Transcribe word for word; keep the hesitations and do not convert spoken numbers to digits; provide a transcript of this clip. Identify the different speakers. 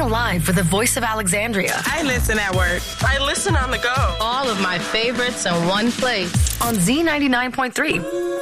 Speaker 1: Alive with the voice of Alexandria.
Speaker 2: I listen at work. I listen on the go.
Speaker 3: All of my favorites in one place.
Speaker 1: On Z ninety-nine point three.